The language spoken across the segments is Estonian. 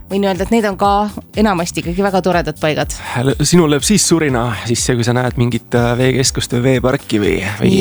võin öelda, et need on ka enamasti ikkagi väga toredad paigad. Sinul lööb siis surina sisse, kui sa näed mingit veekeskust või veeparki või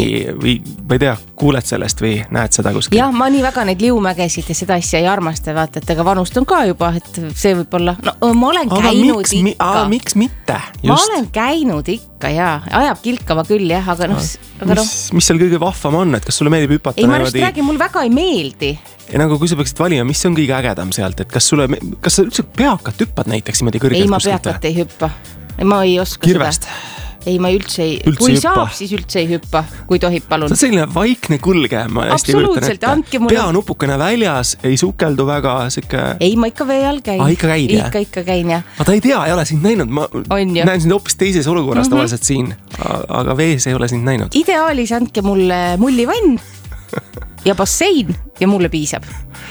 ma ei tea, kuuled sellest või näed seda kuskil? Jah, ma nii väga neid liumägesid ja seda asja ei armasta, vaata, et ega vanust on ka juba, et see võib olla, no ma olen käinud ikka. Miks mitte? Just. Ma olen käinud ikka ja ajab kilkama küll jah, aga mis seal kõige vahvam on, et kas sulle meeldib hüpata? Ei, ma just räägin, mul väga ei meeldi. Ja nagu kui sa peaksid valima, mis on kõige ägedam sealt, et kas sa üldse peakat hüppad näiteks niimoodi kõrgelt? Ei, ma peakat ei hüppa. Ma ei oska Kirvest? Seda. Ei, ma üldse ei, kui saab, siis üldse ei hüppa, kui tohib, palun. See on selline vaikne kulge, ma hästi absoluutselt, andke mulle. Pea nupukene väljas, ei sukeldu väga, siuke... Ei, ma ikka vee all käin. Ikka käid, jah? Ikka käin, jah. Ma ta ei tea, ei ole sind näinud. Ma näen sind hoopis teises olukorras tavaliselt siin, aga vees ei ole sind näinud. Ideaalis andke mulle mullivann ja bassein ja mulle piisab.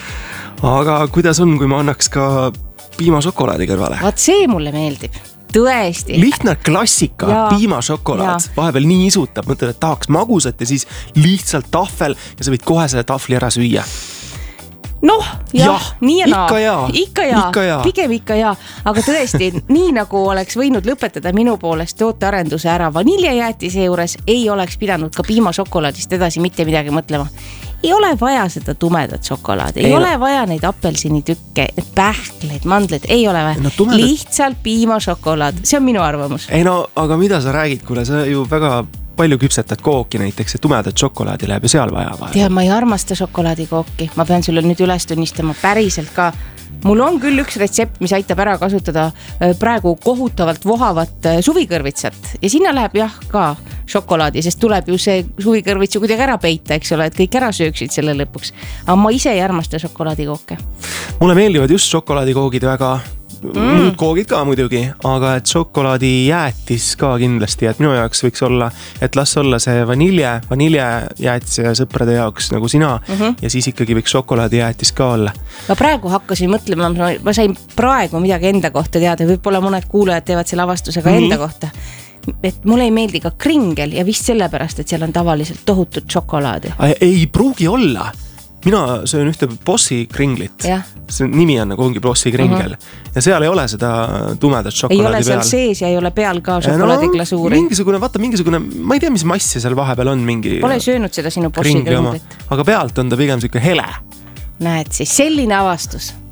Aga kuidas on, kui ma annaks ka piimašokolaadi kõrvale? Vaat see mulle meeldib. Tõesti. Lihtne klassika, piimašokolaad. Vahepeal nii isutab, mõtled, et tahaks magusat ja siis lihtsalt tahvel ja sa võid kohe selle tahvli ära süüa. Noh, jah, nii ja naa. Ikka jaa. Pigem ikka jaa. Aga tõesti, nii nagu oleks võinud lõpetada minu poolest tootearenduse ära vaniljajäätise juures, ei oleks pidanud ka piimašokolaadist edasi mitte midagi mõtlema. Ei ole vaja seda tumedat šokolaadi, ei ole vaja neid apelsinitükke, pähkleid, mandleid, ei ole vaja. Lihtsalt piimašokolaad, see on minu arvamus. Ei no, aga mida sa räägid, kuule, sa ju väga palju küpsetad kooki näiteks, et tumedat šokolaadi läheb ja seal vaja vaja. Tead, ma ei armasta šokolaadikooki, ma pean sulle nüüd üles tunnistama päriselt ka. Mul on küll üks retsept, mis aitab ära kasutada praegu kohutavalt vohavat suvikõrvitsat ja sinna läheb jah ka šokolaadi, sest tuleb ju see suvikõrvitsu kuidagi ära peita, eks ole, et kõik ära sööksid selle lõpuks. Aga ma ise ei armasta šokolaadikooke. Mulle meeldivad just šokolaadikoogid väga, muud koogid ka muidugi, aga et šokolaadijäätis ka kindlasti, et minu jaoks võiks olla, et las olla see vaniljejäätis ja sõprade jaoks nagu sina ja siis ikkagi võiks šokolaadijäätis ka olla. Ma praegu hakkasin mõtlema, ma sain praegu midagi enda kohta teada, võib-olla mõned kuulajad teevad selle avastusega enda kohta. Et mulle ei meeldi ka kringel ja vist sellepärast, et seal on tavaliselt tohutut šokolaadi. Ei pruugi olla. Mina söön ühte Bossi kringlit. See nimi on nagu ongi Bossi kringel. Ja seal ei ole seda tumedat šokolaadi peal. Ei ole seal sees ja ei ole peal ka šokolaadiglasuuri. Mingisugune, ma ei tea, mis massi seal vahepeal on mingi... Pole söönud seda sinu Bossi kringlit. Aga pealt on ta pigem siuke hele. Näed siis, selline avastus.